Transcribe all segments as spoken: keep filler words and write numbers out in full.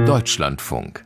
Deutschlandfunk.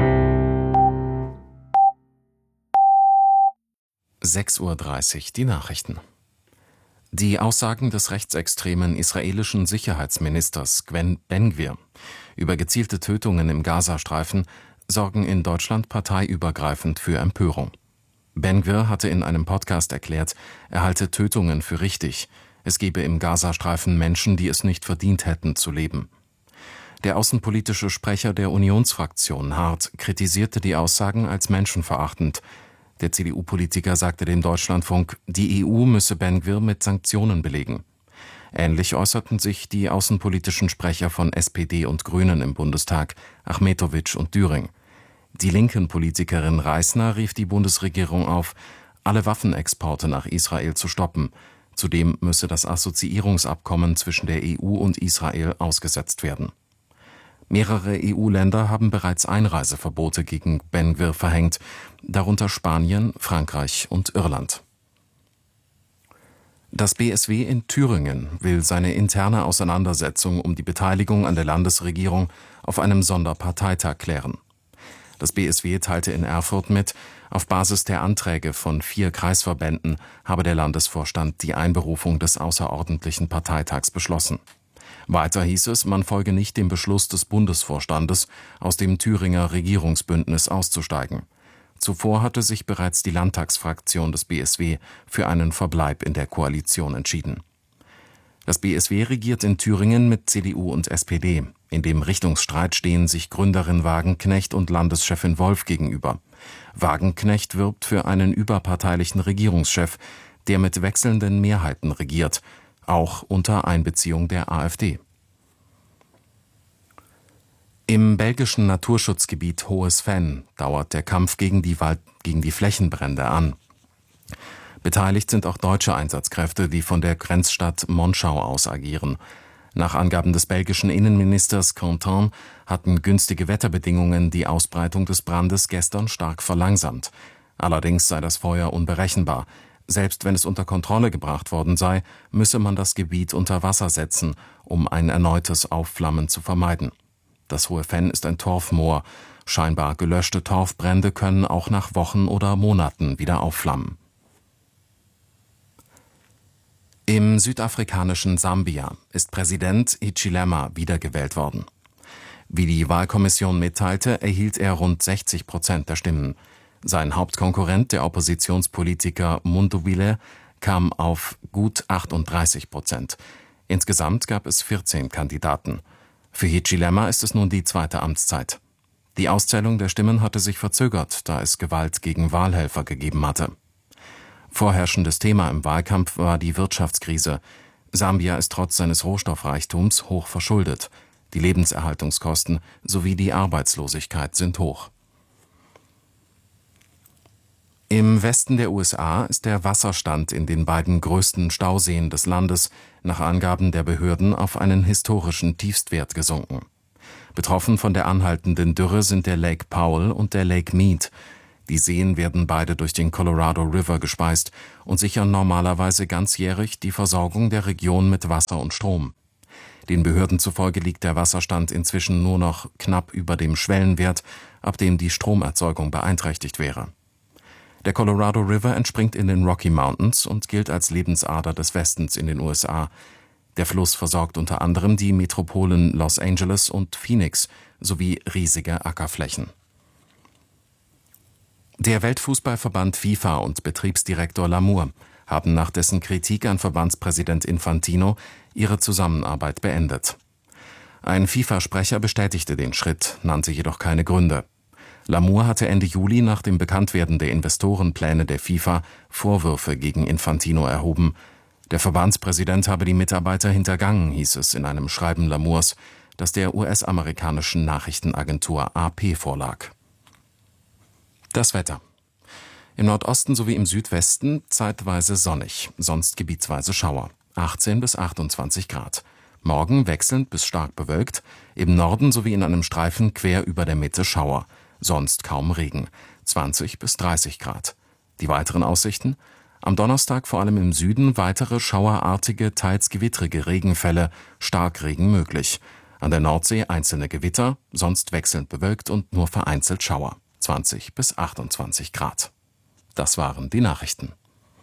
sechs Uhr dreißig, die Nachrichten. Die Aussagen des rechtsextremen israelischen Sicherheitsministers Gwen Ben-Gvir über gezielte Tötungen im Gazastreifen sorgen in Deutschland parteiübergreifend für Empörung. Ben-Gvir hatte in einem Podcast erklärt, er halte Tötungen für richtig. Es gebe im Gazastreifen Menschen, die es nicht verdient hätten zu leben. Der außenpolitische Sprecher der Unionsfraktion Hart kritisierte die Aussagen als menschenverachtend. Der C D U-Politiker sagte dem Deutschlandfunk, die E U müsse Ben-Gvir mit Sanktionen belegen. Ähnlich äußerten sich die außenpolitischen Sprecher von S P D und Grünen im Bundestag, Achmetowitsch und Düring. Die linken Politikerin Reisner rief die Bundesregierung auf, alle Waffenexporte nach Israel zu stoppen. Zudem müsse das Assoziierungsabkommen zwischen der E U und Israel ausgesetzt werden. Mehrere E U-Länder haben bereits Einreiseverbote gegen Ben-Gvir verhängt, darunter Spanien, Frankreich und Irland. Das B S W in Thüringen will seine interne Auseinandersetzung um die Beteiligung an der Landesregierung auf einem Sonderparteitag klären. Das B S W teilte in Erfurt mit, auf Basis der Anträge von vier Kreisverbänden habe der Landesvorstand die Einberufung des außerordentlichen Parteitags beschlossen. Weiter hieß es, man folge nicht dem Beschluss des Bundesvorstandes, aus dem Thüringer Regierungsbündnis auszusteigen. Zuvor hatte sich bereits die Landtagsfraktion des B S W für einen Verbleib in der Koalition entschieden. Das B S W regiert in Thüringen mit C D U und S P D. In dem Richtungsstreit stehen sich Gründerin Wagenknecht und Landeschefin Wolf gegenüber. Wagenknecht wirbt für einen überparteilichen Regierungschef, der mit wechselnden Mehrheiten regiert, auch unter Einbeziehung der AfD. Im belgischen Naturschutzgebiet Hohes Venn dauert der Kampf gegen die, Wald- gegen die Flächenbrände an. Beteiligt sind auch deutsche Einsatzkräfte, die von der Grenzstadt Monschau aus agieren. Nach Angaben des belgischen Innenministers Quentin hatten günstige Wetterbedingungen die Ausbreitung des Brandes gestern stark verlangsamt. Allerdings sei das Feuer unberechenbar. Selbst wenn es unter Kontrolle gebracht worden sei, müsse man das Gebiet unter Wasser setzen, um ein erneutes Aufflammen zu vermeiden. Das Hohe Venn ist ein Torfmoor. Scheinbar gelöschte Torfbrände können auch nach Wochen oder Monaten wieder aufflammen. Im südafrikanischen Sambia ist Präsident Hichilema wiedergewählt worden. Wie die Wahlkommission mitteilte, erhielt er rund sechzig Prozent der Stimmen. Sein Hauptkonkurrent, der Oppositionspolitiker Mundubile, kam auf gut achtunddreißig Prozent. Insgesamt gab es vierzehn Kandidaten. Für Hichilema ist es nun die zweite Amtszeit. Die Auszählung der Stimmen hatte sich verzögert, da es Gewalt gegen Wahlhelfer gegeben hatte. Vorherrschendes Thema im Wahlkampf war die Wirtschaftskrise. Sambia ist trotz seines Rohstoffreichtums hoch verschuldet. Die Lebenserhaltungskosten sowie die Arbeitslosigkeit sind hoch. Im Westen der U S A ist der Wasserstand in den beiden größten Stauseen des Landes nach Angaben der Behörden auf einen historischen Tiefstwert gesunken. Betroffen von der anhaltenden Dürre sind der Lake Powell und der Lake Mead. Die Seen werden beide durch den Colorado River gespeist und sichern normalerweise ganzjährig die Versorgung der Region mit Wasser und Strom. Den Behörden zufolge liegt der Wasserstand inzwischen nur noch knapp über dem Schwellenwert, ab dem die Stromerzeugung beeinträchtigt wäre. Der Colorado River entspringt in den Rocky Mountains und gilt als Lebensader des Westens in den U S A. Der Fluss versorgt unter anderem die Metropolen Los Angeles und Phoenix sowie riesige Ackerflächen. Der Weltfußballverband FIFA und Betriebsdirektor Lamour haben nach dessen Kritik an Verbandspräsident Infantino ihre Zusammenarbeit beendet. Ein FIFA-Sprecher bestätigte den Schritt, nannte jedoch keine Gründe. Lamour hatte Ende Juli nach dem Bekanntwerden der Investorenpläne der FIFA Vorwürfe gegen Infantino erhoben. Der Verbandspräsident habe die Mitarbeiter hintergangen, hieß es in einem Schreiben Lamours, das der U S-amerikanischen Nachrichtenagentur A P vorlag. Das Wetter. Im Nordosten sowie im Südwesten zeitweise sonnig, sonst gebietsweise Schauer. achtzehn bis achtundzwanzig Grad. Morgen wechselnd bis stark bewölkt, im Norden sowie in einem Streifen quer über der Mitte Schauer. Sonst kaum Regen, zwanzig bis dreißig Grad. Die weiteren Aussichten? Am Donnerstag vor allem im Süden weitere schauerartige, teils gewittrige Regenfälle, Starkregen möglich. An der Nordsee einzelne Gewitter, sonst wechselnd bewölkt und nur vereinzelt Schauer. zwanzig bis achtundzwanzig Grad. Das waren die Nachrichten.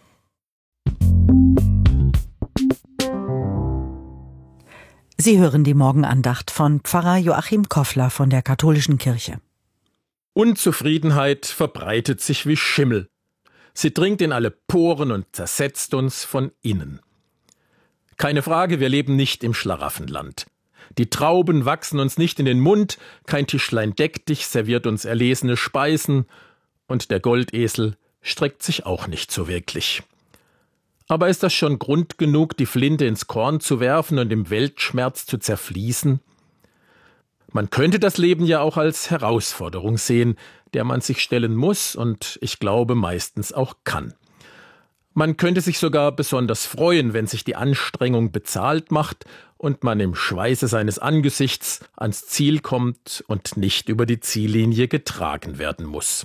Sie hören die Morgenandacht von Pfarrer Joachim Koffler von der Katholischen Kirche. Unzufriedenheit verbreitet sich wie Schimmel. Sie dringt in alle Poren und zersetzt uns von innen. Keine Frage, wir leben nicht im Schlaraffenland. Die Trauben wachsen uns nicht in den Mund, kein Tischlein deck dich serviert uns erlesene Speisen und der Goldesel streckt sich auch nicht so wirklich. Aber ist das schon Grund genug, die Flinte ins Korn zu werfen und im Weltschmerz zu zerfließen? Man könnte das Leben ja auch als Herausforderung sehen, der man sich stellen muss und ich glaube meistens auch kann. Man könnte sich sogar besonders freuen, wenn sich die Anstrengung bezahlt macht und man im Schweiße seines Angesichts ans Ziel kommt und nicht über die Ziellinie getragen werden muss.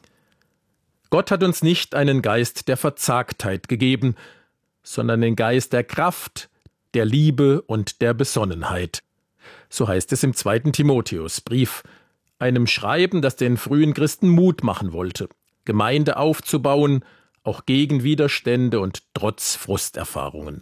Gott hat uns nicht einen Geist der Verzagtheit gegeben, sondern den Geist der Kraft, der Liebe und der Besonnenheit. So heißt es im zweiten Timotheusbrief, einem Schreiben, das den frühen Christen Mut machen wollte, Gemeinde aufzubauen, auch gegen Widerstände und trotz Frusterfahrungen.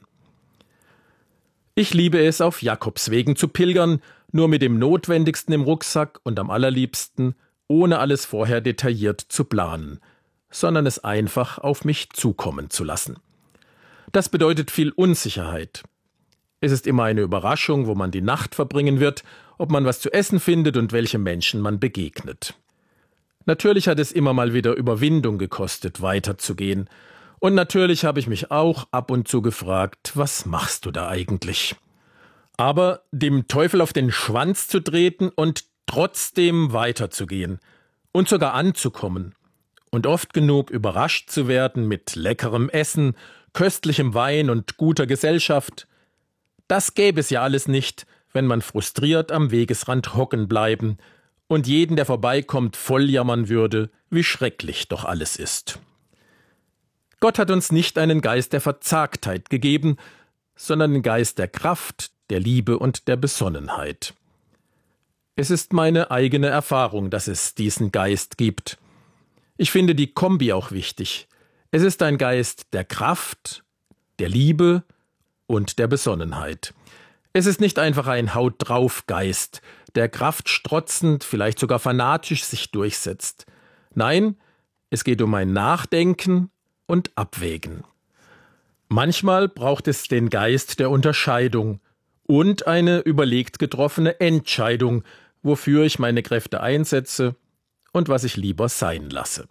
Ich liebe es, auf Jakobswegen zu pilgern, nur mit dem Notwendigsten im Rucksack und am allerliebsten, ohne alles vorher detailliert zu planen, sondern es einfach auf mich zukommen zu lassen. Das bedeutet viel Unsicherheit. Es ist immer eine Überraschung, wo man die Nacht verbringen wird, ob man was zu essen findet und welche Menschen man begegnet. Natürlich hat es immer mal wieder Überwindung gekostet, weiterzugehen. Und natürlich habe ich mich auch ab und zu gefragt, was machst du da eigentlich? Aber dem Teufel auf den Schwanz zu treten und trotzdem weiterzugehen und sogar anzukommen und oft genug überrascht zu werden mit leckerem Essen, köstlichem Wein und guter Gesellschaft, das gäbe es ja alles nicht, wenn man frustriert am Wegesrand hocken bleiben und jeden, der vorbeikommt, volljammern würde, wie schrecklich doch alles ist. Gott hat uns nicht einen Geist der Verzagtheit gegeben, sondern den Geist der Kraft, der Liebe und der Besonnenheit. Es ist meine eigene Erfahrung, dass es diesen Geist gibt. Ich finde die Kombi auch wichtig. Es ist ein Geist der Kraft, der Liebe und der Besonnenheit. Es ist nicht einfach ein Haut-drauf-Geist, der kraftstrotzend, vielleicht sogar fanatisch sich durchsetzt. Nein, es geht um ein Nachdenken und Abwägen. Manchmal braucht es den Geist der Unterscheidung und eine überlegt getroffene Entscheidung, wofür ich meine Kräfte einsetze und was ich lieber sein lasse.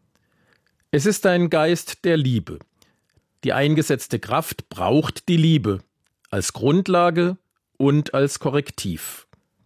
Es ist ein Geist der Liebe. Die eingesetzte Kraft braucht die Liebe als Grundlage und als Korrektiv.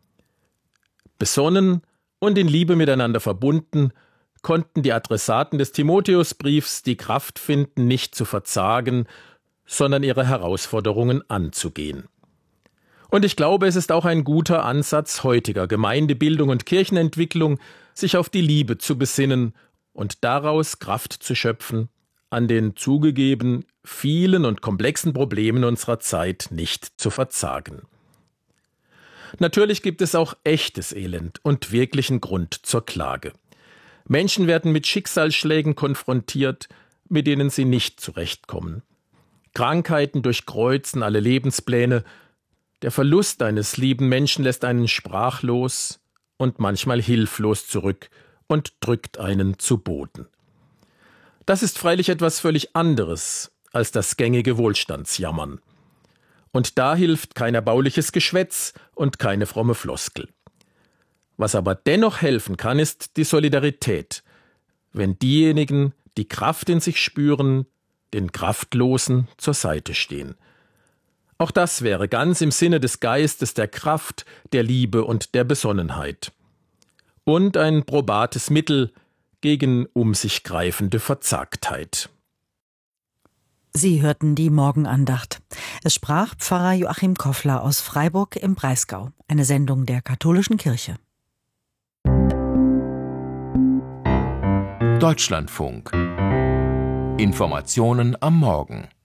Besonnen und in Liebe miteinander verbunden, konnten die Adressaten des Timotheusbriefs die Kraft finden, nicht zu verzagen, sondern ihre Herausforderungen anzugehen. Und ich glaube, es ist auch ein guter Ansatz heutiger Gemeindebildung und Kirchenentwicklung, sich auf die Liebe zu besinnen und daraus Kraft zu schöpfen, an den zugegeben vielen und komplexen Problemen unserer Zeit nicht zu verzagen. Natürlich gibt es auch echtes Elend und wirklichen Grund zur Klage. Menschen werden mit Schicksalsschlägen konfrontiert, mit denen sie nicht zurechtkommen. Krankheiten durchkreuzen alle Lebenspläne, der Verlust eines lieben Menschen lässt einen sprachlos und manchmal hilflos zurück und drückt einen zu Boden. Das ist freilich etwas völlig anderes als das gängige Wohlstandsjammern. Und da hilft kein erbauliches Geschwätz und keine fromme Floskel. Was aber dennoch helfen kann, ist die Solidarität, wenn diejenigen, die Kraft in sich spüren, den Kraftlosen zur Seite stehen. Auch das wäre ganz im Sinne des Geistes der Kraft, der Liebe und der Besonnenheit. Und ein probates Mittel gegen um sich greifende Verzagtheit. Sie hörten die Morgenandacht. Es sprach Pfarrer Joachim Koffler aus Freiburg im Breisgau, eine Sendung der Katholischen Kirche. Deutschlandfunk. Informationen am Morgen.